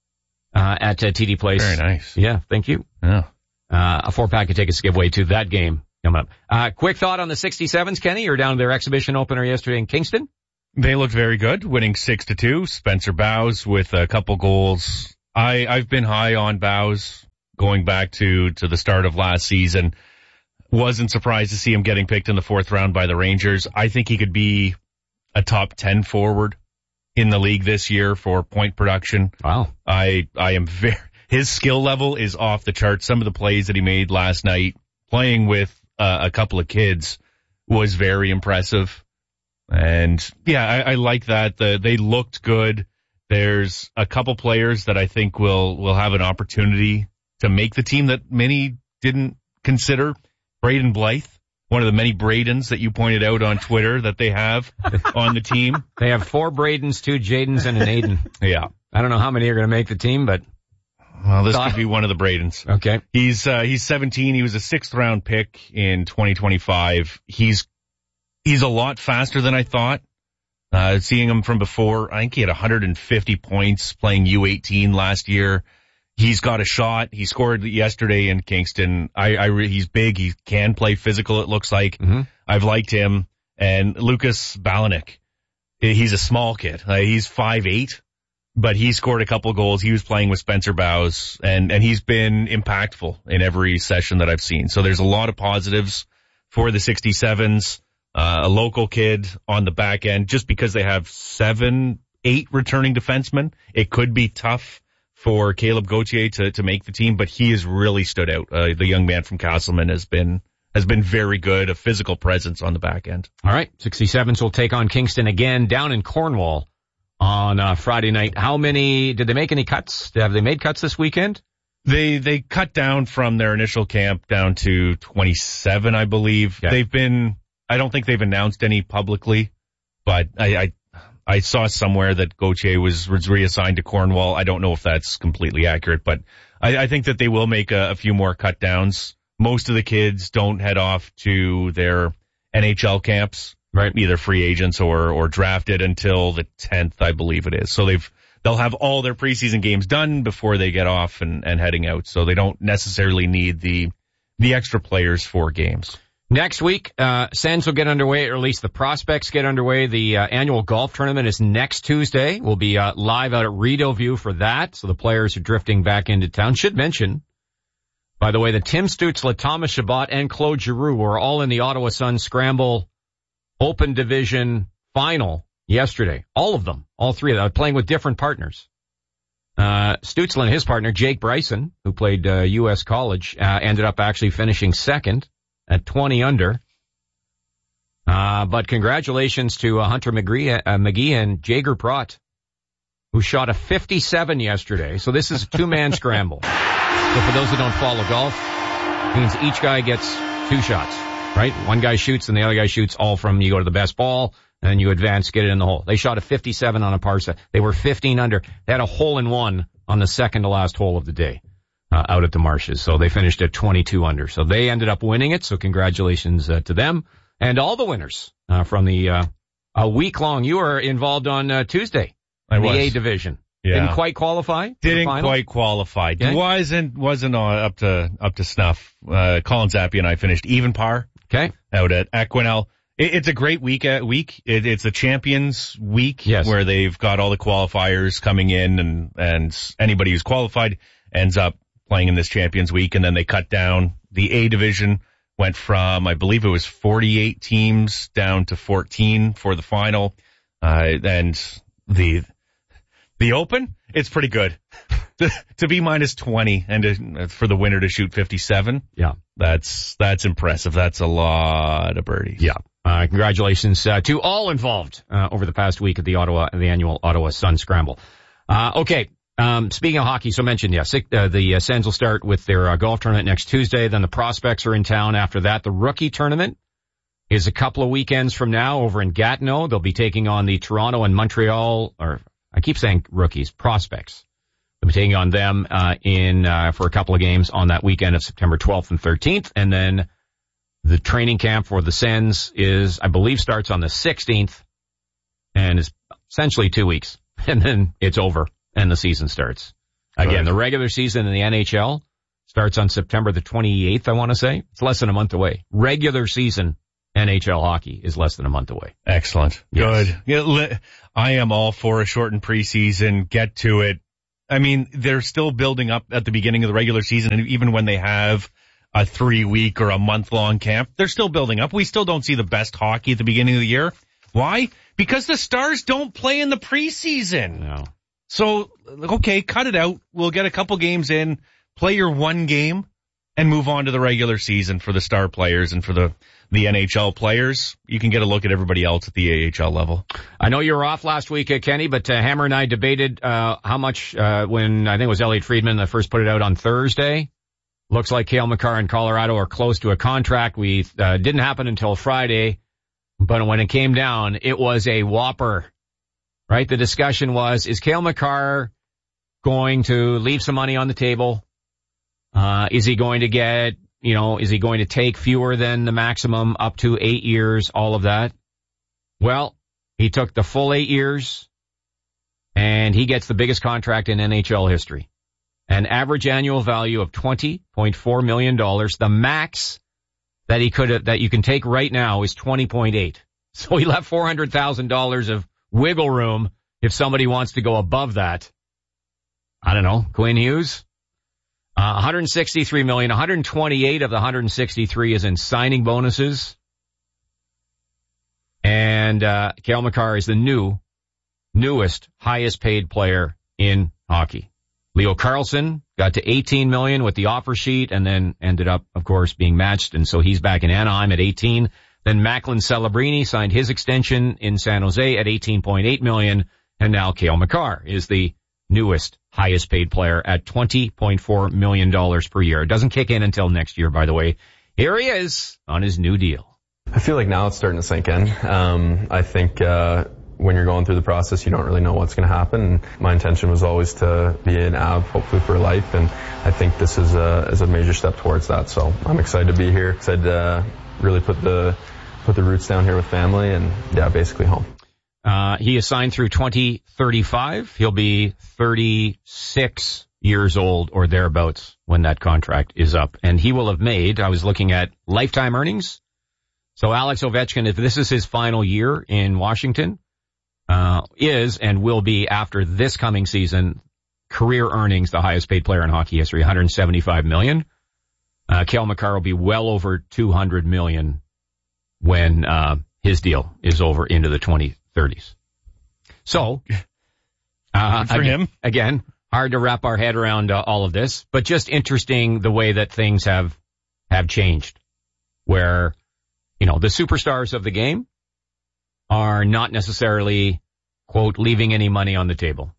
uh, at uh, T D Place. Very nice. Yeah, thank you. Yeah. Uh, a four-pack of tickets to give away to that game coming up. Uh, quick thought on the sixty-sevens, Kenny. You're down to their exhibition opener yesterday in Kingston. They looked very good, winning six to two. Spencer Bowes with a couple goals. I, I've been high on Bowes going back to, to the start of last season. Wasn't surprised to see him getting picked in the fourth round by the Rangers. I think he could be a top ten forward in the league this year for point production. Wow. I, I am very, his skill level is off the chart. Some of the plays that he made last night, playing with uh, a couple of kids, was very impressive. And yeah, I, I like that. The, they looked good. There's a couple players that I think will, will have an opportunity to make the team that many didn't consider. Braden Blythe, one of the many Bradens that you pointed out on Twitter that they have on the team. They have four Bradens, two Jadens, and an Aiden. Yeah. I don't know how many are going to make the team, but. Well, this could be one of the Bradens. Okay. He's, uh, he's seventeen. He was a sixth round pick in twenty twenty-five. He's, he's a lot faster than I thought. Uh, seeing him from before, I think he had one hundred fifty points playing U eighteen last year. He's got a shot. He scored yesterday in Kingston. I, I, he's big. He can play physical, it looks like. Mm-hmm. I've liked him. And Lucas Balanik, he's a small kid. Uh, he's five eight, but he scored a couple goals. He was playing with Spencer Bowes, and, and he's been impactful in every session that I've seen. So there's a lot of positives for the sixty-sevens. Uh, a local kid on the back end, just because they have seven, eight returning defensemen, it could be tough for Caleb Gauthier to, to make the team, but he has really stood out. Uh, the young man from Castleman has been, has been very good, a physical presence on the back end. All right. sixty-sevens will take on Kingston again down in Cornwall on uh, Friday night. How many, did they make any cuts? Have they made cuts this weekend? They, they cut down from their initial camp down to twenty-seven, I believe. Yeah. They've been, I don't think they've announced any publicly, but I, I, I saw somewhere that Gauthier was, was reassigned to Cornwall. I don't know if that's completely accurate, but I, I think that they will make a, a few more cut downs. Most of the kids don't head off to their N H L camps, right? Either free agents or, or drafted until the tenth, I believe it is. So they've, they'll have all their preseason games done before they get off and, and heading out. So they don't necessarily need the, the extra players for games. Next week, uh, Sens will get underway, or at least the prospects get underway. The uh, annual golf tournament is next Tuesday. We'll be uh, live out at Rideau for that. So the players are drifting back into town. Should mention, by the way, that Tim Stützle, Thomas Chabot, and Claude Giroux were all in the Ottawa Sun Scramble Open Division final yesterday. All of them, all three of them, playing with different partners. Uh, Stützle and his partner, Jake Bryson, who played uh, U S College, uh, ended up actually finishing second at twenty under. Uh, but congratulations to uh, Hunter McGee, uh, McGee and Jager Pratt, who shot a fifty-seven yesterday. So this is a two-man scramble. So for those who don't follow golf, it means each guy gets two shots, right? One guy shoots and the other guy shoots all from, you go to the best ball and you advance, get it in the hole. They shot a fifty-seven on a par set. They were fifteen under. They had a hole in one on the second to last hole of the day. Uh, out at the Marshes. So they finished at twenty-two under. So they ended up winning it. So congratulations uh, to them and all the winners uh, from the uh, a week long. You were involved on uh, Tuesday in I the was. A division. Yeah. Didn't quite qualify. Didn't quite qualify. Okay. Wasn't wasn't uh, up to up to snuff. Uh, Colin Zappi and I finished even par. Okay. Out at Equinel. It, it's a great week. At week. It, it's a Champions Week. Yes. Where they've got all the qualifiers coming in, and and anybody who's qualified ends up playing in this Champions Week, and then they cut down. The A division went from, I believe it was forty-eight teams down to fourteen for the final. Uh, and the, the Open, it's pretty good. to, to be minus twenty and to, for the winner to shoot fifty-seven. Yeah. That's, that's impressive. That's a lot of birdies. Yeah. Uh, congratulations, uh, to all involved, uh, over the past week at the Ottawa, the annual Ottawa Sun Scramble. Uh, okay. Um, speaking of hockey, so mentioned, yeah, uh, the uh, Sens will start with their uh, golf tournament next Tuesday. Then the prospects are in town after that. The rookie tournament is a couple of weekends from now over in Gatineau. They'll be taking on the Toronto and Montreal, or I keep saying rookies, prospects. They'll be taking on them uh, in uh, for a couple of games on that weekend of September twelfth and thirteenth. And then the training camp for the Sens is, I believe, starts on the sixteenth and is essentially two weeks. And then it's over and the season starts. Again, right. The regular season in the N H L starts on September the twenty-eighth, I want to say. It's less than a month away. Regular season N H L hockey is less than a month away. Excellent. Yes. Good. Yeah, I am all for a shortened preseason. Get to it. I mean, they're still building up at the beginning of the regular season, and even when they have a three-week or a month-long camp, they're still building up. We still don't see the best hockey at the beginning of the year. Why? Because the Stars don't play in the preseason. No. So, okay, cut it out. We'll get a couple games in, play your one game, and move on to the regular season for the star players and for the, the N H L players. You can get a look at everybody else at the A H L level. I know you were off last week, uh, Kenny, but uh, Hammer and I debated uh how much uh when I think it was Elliot Friedman that first put it out on Thursday. Looks like Cale Makar in Colorado are close to a contract. We uh, didn't happen until Friday, but when it came down, it was a whopper, right? The discussion was, is Cale Makar going to leave some money on the table? Uh, is he going to get, you know, is he going to take fewer than the maximum up to eight years, all of that? Well, he took the full eight years and he gets the biggest contract in N H L history. An average annual value of twenty point four million dollars. The max that he could have, that you can take right now is twenty point eight. So he left four hundred thousand dollars of wiggle room if somebody wants to go above that. I don't know, Quinn Hughes? Uh, one hundred sixty-three million dollars, one hundred twenty-eight of the one hundred sixty-three is in signing bonuses. And, uh, Cale Makar is the new, newest, highest paid player in hockey. Leo Carlson got to eighteen million dollars with the offer sheet and then ended up, of course, being matched. And so he's back in Anaheim at eighteen. Then Macklin Celebrini signed his extension in San Jose at eighteen point eight million dollars. And now Cale Makar is the newest, highest paid player at twenty point four million dollars per year. It doesn't kick in until next year, by the way. Here he is on his new deal. I feel like now it's starting to sink in. Um, I think, uh, when you're going through the process, you don't really know what's going to happen. My intention was always to be an A B, hopefully for life, and I think this is a, is a major step towards that. So I'm excited to be here. Excited to uh, really put the, put the roots down here with family and, yeah, basically home. Uh, he is signed through twenty thirty-five. He'll be thirty-six years old or thereabouts when that contract is up. And he will have made, I was looking at lifetime earnings. So Alex Ovechkin, if this is his final year in Washington, uh, is and will be after this coming season, career earnings, the highest paid player in hockey history, one hundred seventy-five million dollars. Uh, Cale Makar will be well over two hundred million dollars when, uh, his deal is over into the twenty thirties. So, uh, for again, him. again, hard to wrap our head around uh, all of this, but just interesting the way that things have, have changed where, you know, the superstars of the game are not necessarily, quote, leaving any money on the table.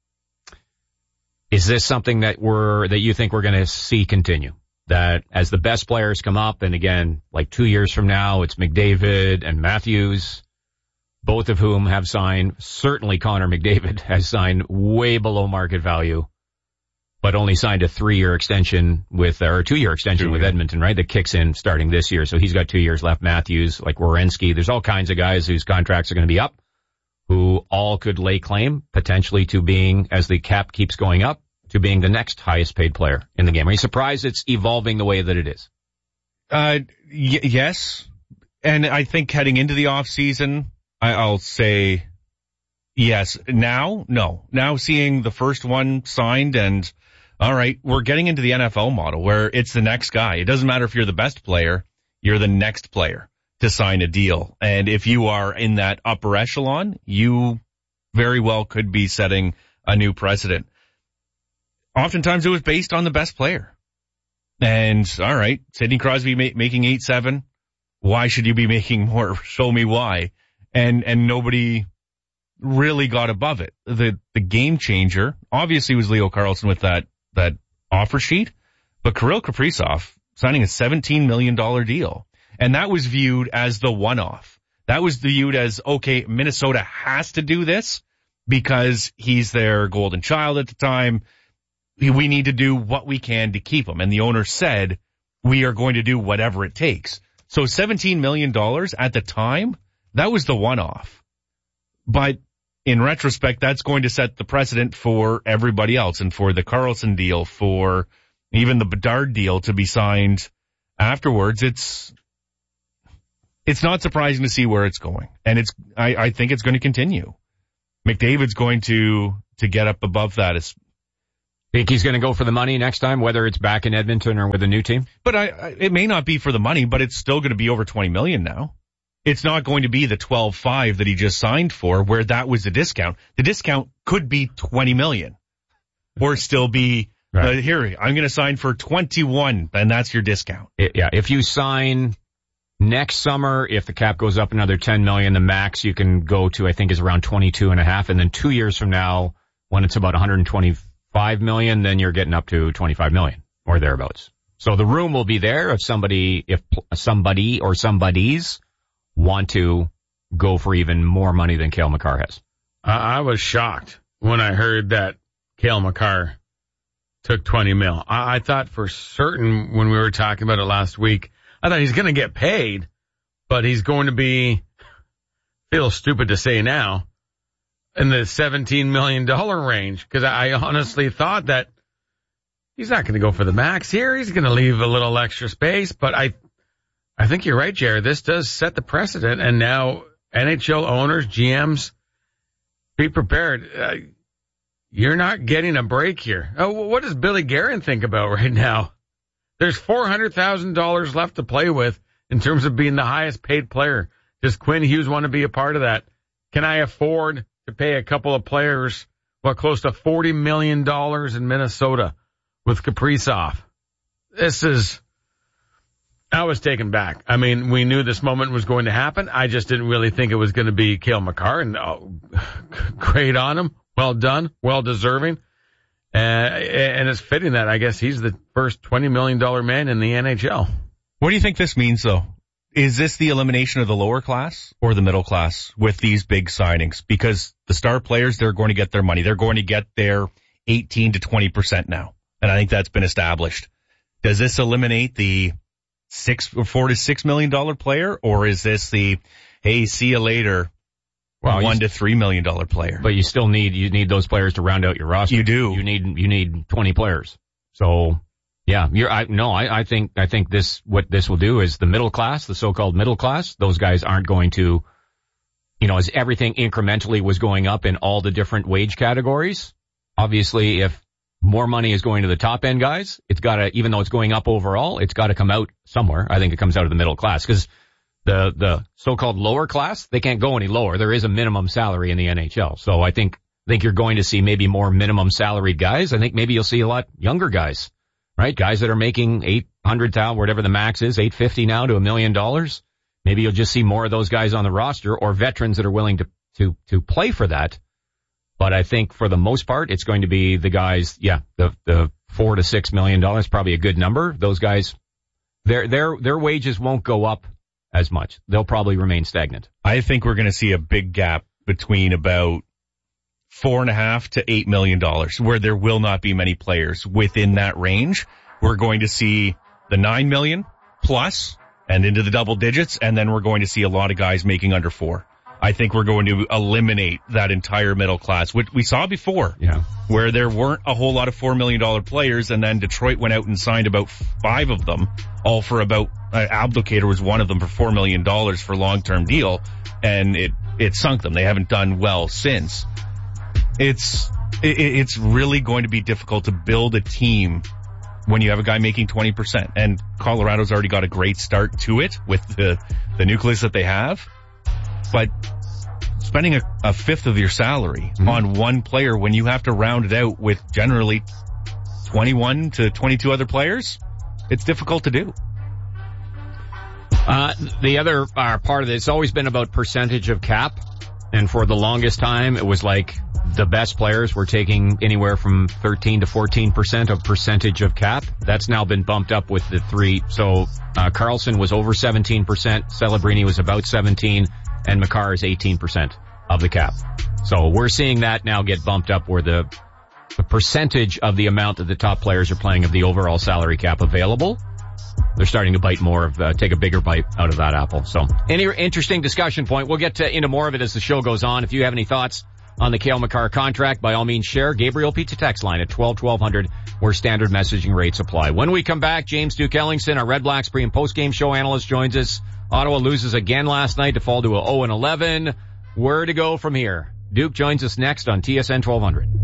Is this something that we're, that you think we're going to see continue? That as the best players come up, and again, like two years from now, it's McDavid and Matthews, both of whom have signed, certainly Connor McDavid has signed way below market value, but only signed a three-year extension with, or a two-year extension two with Edmonton, right? That kicks in starting this year. So he's got two years left. Matthews, like Werenski. There's all kinds of guys whose contracts are going to be up, who all could lay claim potentially to being, as the cap keeps going up, to being the next highest paid player in the game. Are you surprised it's evolving the way that it is? Uh, y- yes. And I think heading into the off season, I- I'll say yes. Now, no. Now seeing the first one signed and all right, we're getting into the N F L model where it's the next guy. It doesn't matter if you're the best player, you're the next player to sign a deal. And if you are in that upper echelon, you very well could be setting a new precedent. Oftentimes it was based on the best player. And all right, Sidney Crosby ma- making eight seven. Why should you be making more? Show me why. And, and nobody really got above it. The, the game changer obviously was Leo Carlson with that, that offer sheet, but Kirill Kaprizov signing a seventeen million dollars deal. And that was viewed as the one-off. That was viewed as, okay, Minnesota has to do this because he's their golden child at the time. we need to do what we can to keep him. And the owner said, we are going to do whatever it takes. So seventeen million dollars at the time, that was the one-off. But in retrospect, that's going to set the precedent for everybody else and for the Karlsson deal, for even the Bedard deal to be signed afterwards. It's it's not surprising to see where it's going. And it's I, I think it's going to continue. McDavid's going to to get up above that. It's, think he's going to go for the money next time, whether it's back in Edmonton or with a new team? But I, I it may not be for the money, but it's still going to be over twenty million now. It's not going to be the twelve five that he just signed for, where that was the discount. The discount could be twenty million, or still be right. uh, here. I'm going to sign for twenty-one, and that's your discount. It, yeah, if you sign next summer, if the cap goes up another ten million, the max you can go to, I think, is around twenty-two and a half, and then two years from now, when it's about one hundred twenty-five million, then you're getting up to twenty-five million or thereabouts. So the room will be there if somebody, if somebody or somebodies want to go for even more money than Cale Makar has. Uh, I was shocked when I heard that Cale Makar took twenty mil. I, I thought for certain when we were talking about it last week, I thought he's going to get paid, but he's going to be, feels stupid to say now, in the seventeen million dollars range, because I honestly thought that he's not going to go for the max here. He's going to leave a little extra space, but I I think you're right, Jared. This does set the precedent, and now N H L owners, G Ms, be prepared. Uh, you're not getting a break here. Oh, what does Billy Guerin think about right now? There's four hundred thousand dollars left to play with in terms of being the highest paid player. Does Quinn Hughes want to be a part of that? Can I afford to pay a couple of players, well, close to forty million dollars in Minnesota with Kaprizov? This is, I was taken back. I mean, we knew this moment was going to happen. I just didn't really think it was going to be Cale Makar, and oh, great on him. Well done. Well deserving. Uh, and it's fitting that I guess he's the first twenty million dollars man in the N H L. What do you think this means, though? Is this the elimination of the lower class or the middle class with these big signings? Because the star players, they're going to get their money. They're going to get their eighteen to twenty percent now. And I think that's been established. Does this eliminate the six or four to six million dollar player, or is this the, hey, see you later, well, one you, to three million dollar player? But you still need, you need those players to round out your roster. You do. You need, you need twenty players. So, yeah, you're, I, no, I, I think, I think this, what this will do is the middle class, the so-called middle class, those guys aren't going to, you know, as everything incrementally was going up in all the different wage categories, obviously if more money is going to the top end guys, it's gotta, even though it's going up overall, it's gotta come out somewhere. I think it comes out of the middle class, because the, the so-called lower class, they can't go any lower. There is a minimum salary in the N H L. So I think, I think you're going to see maybe more minimum salaried guys. I think maybe you'll see a lot younger guys, right? Guys that are making eight hundred thousand, whatever the max is, eight fifty now to a million dollars. Maybe you'll just see more of those guys on the roster, or veterans that are willing to, to, to play for that. But I think for the most part, it's going to be the guys, yeah, the, the four to six million dollars, probably a good number. Those guys, their, their, their wages won't go up as much. They'll probably remain stagnant. I think we're going to see a big gap between about four and a half to eight million dollars, where there will not be many players within that range. We're going to see the nine million plus and into the double digits, and then we're going to see a lot of guys making under four. I think we're going to eliminate that entire middle class, which we saw before, yeah, where there weren't a whole lot of four million dollars players, and then Detroit went out and signed about five of them, all for about, uh, Abdelkader was one of them for four million dollars for long-term deal, and it, it sunk them. They haven't done well since. It's, it, it's really going to be difficult to build a team when you have a guy making twenty percent, and Colorado's already got a great start to it with the, the nucleus that they have. But spending a, a fifth of your salary mm-hmm. on one player when you have to round it out with generally twenty-one to twenty-two other players, it's difficult to do. Uh, the other uh, part of it, it's always been about percentage of cap. And for the longest time, it was like the best players were taking anywhere from thirteen to fourteen percent of percentage of cap. That's now been bumped up with the three. So uh, Karlsson was over seventeen percent. Celebrini was about seventeen. And Makar is eighteen percent of the cap. So we're seeing that now get bumped up where the the percentage of the amount that the top players are playing of the overall salary cap available. They're starting to bite more of, uh, take a bigger bite out of that apple. So, any interesting discussion point. We'll get to, into more of it as the show goes on. If you have any thoughts on the Cale Makar contract, by all means share. Gabriel Pizza text line at twelve twelve hundred, where standard messaging rates apply. When we come back, James Duke Ellingson, our Red Blacks pre and post game show analyst, joins us. Ottawa loses again last night to fall to a oh and eleven. Where to go from here? Duke joins us next on T S N twelve hundred.